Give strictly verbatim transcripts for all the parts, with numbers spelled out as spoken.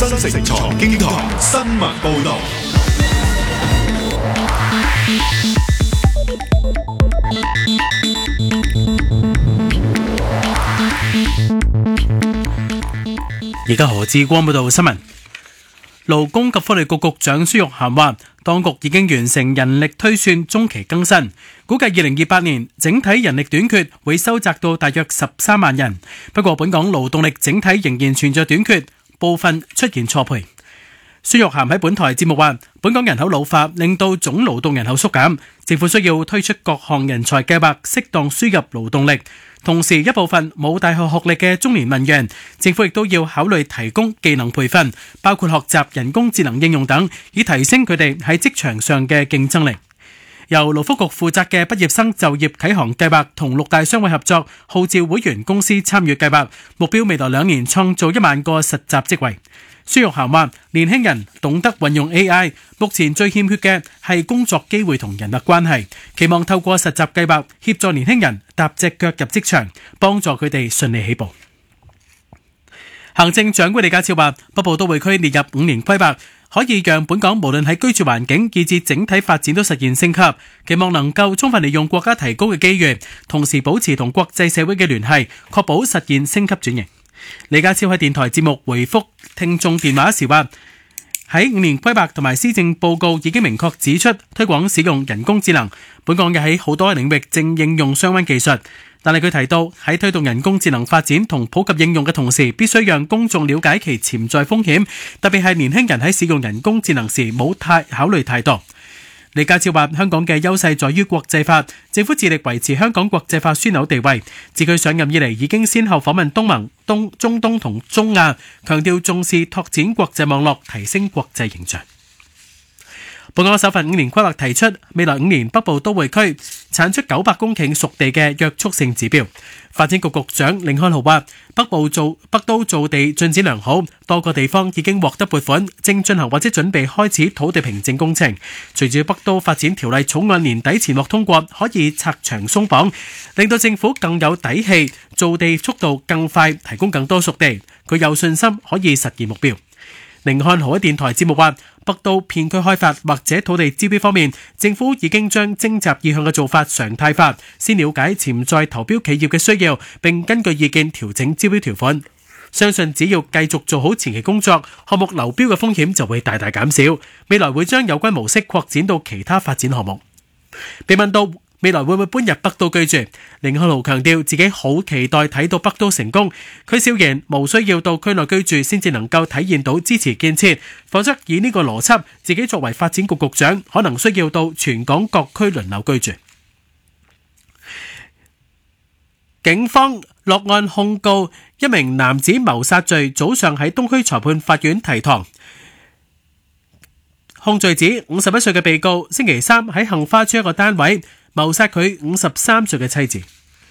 新城財經台新聞報道。 而家何志光報道新聞。勞工及福利局局長孫玉菡話，當局已經完成人力推算中期更新，估計二零二八年整體人力短缺會收窄到大約十三萬人。不過，本港勞動力整體仍然存在短缺，部分出現錯配。孫玉菡喺本台節目話，本港人口老化令到總勞動人口縮減，政府需要推出各項人才計劃，適當輸入勞動力。同時，一部分冇大學學歷嘅中年文員，政府亦都要考慮提供技能培訓，包括學習人工智能應用等，以提升佢哋喺職場上嘅競爭力。由勞福局負責嘅畢業生就業啟航計劃同六大商會合作，號召會員公司參與計劃，目標未來兩年創造一萬個實習職位。孫玉菡話，年輕人懂得運用 A I， 目前最欠缺嘅係工作機會同人脈關係，期望透過實習計劃協助年輕人踏隻腳入職場，幫助佢哋順利起步。行政長官李家超話，北部都會區列入五年規劃，可以讓本港無論喺居住環境以至整體發展都實現升級，期望能夠充分利用國家提高嘅機遇，同時保持同國際社會嘅聯繫，確保實現升級轉型。李家超喺電台節目回覆聽眾電話時話，喺五年規劃同埋施政報告已經明確指出推廣使用人工智能，本港嘅喺好多領域正應用相關技術，但係佢提到喺推動人工智能發展同普及應用嘅同時，必須讓公眾了解其潛在風險，特別係年輕人喺使用人工智能時冇太考慮太多。李家超話，香港嘅優勢在於國際化，政府致力維持香港國際化樞紐地位。自佢上任以嚟，已經先後訪問東盟、東中東同中亞，強調重視拓展國際網絡，提升國際形象。本港首份五年規劃提出，未來五年北部都會區產出九百公頃熟地嘅約束性指標。發展局局長甯漢豪話，北部造北都造地進展良好，多個地方已經獲得撥款，正進行或者準備開始土地平整工程。隨住北都發展條例草案年底前獲通過，可以拆牆鬆綁，令到政府更有底氣造地速度更快，提供更多熟地。佢有信心可以實現目標。甯漢豪喺電台節目話，北都片區開發或者土地招標方面，政府已經將徵集意向嘅做法常態化，先了解潛在投標企業嘅需要，並根據意見調整招標條款。相信只要繼續做好前期工作，項目流標嘅風險就會大大減少。未來會將有關模式擴展到其他發展項目。被問到未來會唔會搬入北都居住，甯漢豪強調自己好期待睇到北都成功。佢笑言無需要到區內居住先至能夠體現到支持建設，否則以呢個邏輯，自己作為發展局局長，可能需要到全港各區輪流居住。警方落案控告一名男子謀殺罪，早上喺東區裁判法院提堂。控罪指五十一歲嘅被告星期三喺杏花邨一個單位謀殺佢五十三歲嘅妻子。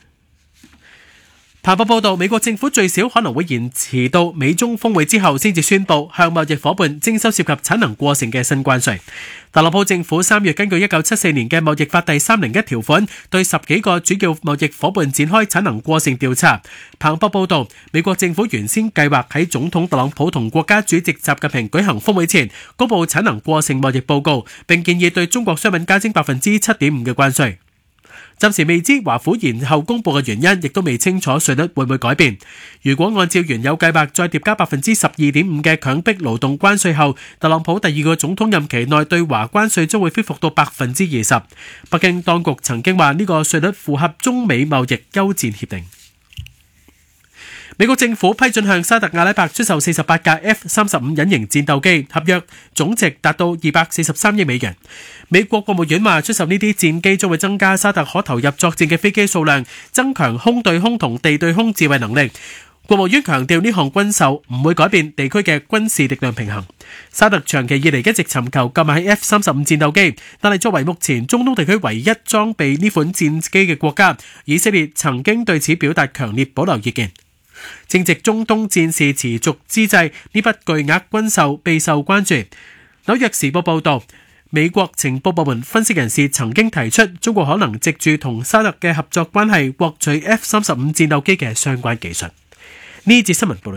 彭博報道，美國政府最少可能會延遲到美中峰會之後先至宣布向貿易夥伴徵收涉及產能過剩嘅新關稅。特朗普政府三月根據一九七四年嘅貿易法第三零一條款，對十幾個主要貿易夥伴展開產能過剩調查。彭博報道，美國政府原先計劃喺總統特朗普同國家主席習近平舉行峰會前，公布產能過剩貿易報告，並建議對中國商品加徵百分之七點五嘅關稅。暫時未知華府延後公佈嘅原因，亦都未清楚稅率會唔會改變。如果按照原有計劃再疊加百分之十二點五嘅強迫勞動關稅後，特朗普第二個總統任期內對華關稅將會恢復到百分之二十。北京當局曾經話呢個稅率符合中美貿易休戰協定。美國政府批准向沙特阿拉伯出售四十八架 F 三十五 隱形戰鬥機，合約總值達到二百四十三億美元。美國國務院話，出售呢啲戰機將會增加沙特可投入作戰嘅飛機數量，增強空對空同地對空自衛能力。國務院強調呢項軍售唔會改變地區嘅軍事力量平衡。沙特長期以嚟一直尋求購買 F 三十五 戰鬥機，但係作為目前中東地區唯一裝備呢款戰機嘅國家，以色列曾經對此表達強烈保留意見。正值中東戰事持續之際，呢筆巨額軍售備受關注。紐約時報報道，美國情報部門分析人士曾經提出，中國可能藉住同沙特嘅合作關係，獲取 F 三十五 戰鬥機嘅相關技術。呢節新聞報道。